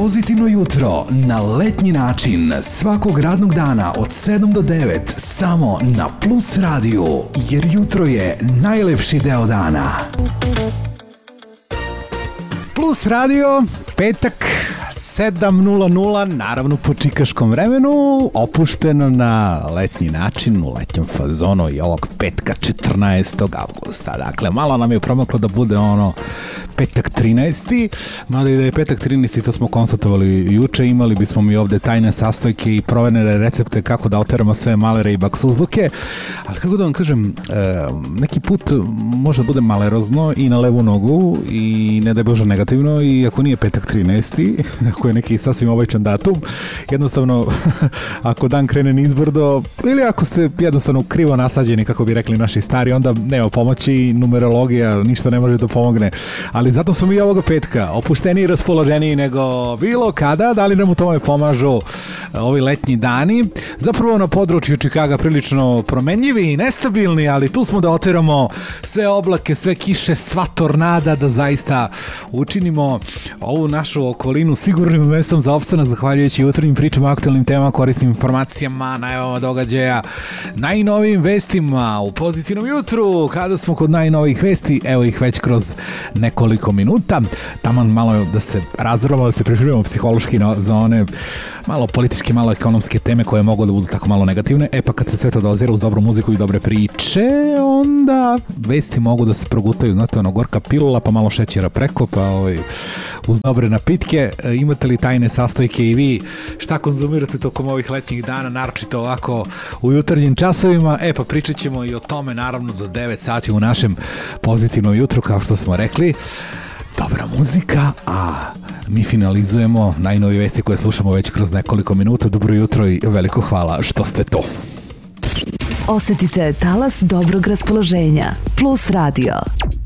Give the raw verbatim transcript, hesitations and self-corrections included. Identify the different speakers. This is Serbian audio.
Speaker 1: Pozitivno jutro na letnji način svakog radnog dana od sedam do devet samo na Plus radiju, jer jutro je najlepši deo dana.
Speaker 2: Plus radio, petak, sedam nula nula, naravno po čikaškom vremenu, opušteno na letnji način, u letnjem fazonu i ovog petka četrnaestog avgusta. Dakle, malo nam je promaklo da bude ono petak trinaesti, mada i da je petak trinaesti, to smo konstatovali juče, imali bismo mi ovde tajne sastojke i proverene recepte kako da oteramo sve malere i baksuzluke, ali kako da vam kažem, neki put može da bude malerozno i na levu nogu i ne da je Bože negativno, i ako nije petak trinaesti, ako je neki sasvim običan datum, jednostavno ako dan krene nizbrdo ili ako ste jednostavno krivo nasađeni, kako bi rekli naši stari, onda nema pomoći, numerologija ništa ne može da pomogne, ali zato smo mi ovoga petka opušteniji i raspoloženiji nego bilo kada. Da li nam u tome pomažu ovi letnji dani, zapravo na području Čikaga prilično promenljivi i nestabilni, ali tu smo da oteramo sve oblake, sve kiše, sva tornada, da zaista učinimo ovu našu okolinu sigurnim mestom za opstanak, zahvaljujući jutarnjim pričama, aktualnim temama, korisnim informacijama, najavama događaja, najnovijim vestima u pozitivnom jutru. Kada smo kod najnovijih vesti, evo ih već kroz nekoliko minuta, taman malo da se razdrobamo, da se pripremimo psihološki za one malo političke, malo ekonomske teme koje mogu da budu tako malo negativne. E pa kad se sve to dozira uz dobru muziku i dobre priče, onda vesti mogu da se progutaju, znate, ono, gorka pilula, pa malo šećera preko, pa ovaj, uz dobre napitke. E, imate li tajne sastojke i vi? Šta konzumirate tokom ovih letnjih dana, naročito ovako u jutarnjim časovima? E pa pričat ćemo i o tome, naravno, do devet sati u našem pozitivnom jutru, kao što smo rekli. Dobra muzika, a mi finalizujemo najnovije vesti koje slušamo već kroz nekoliko minuta. Dobro jutro i veliko hvala što ste tu.
Speaker 3: Osetite talas dobrog raspoloženja. Plus radio.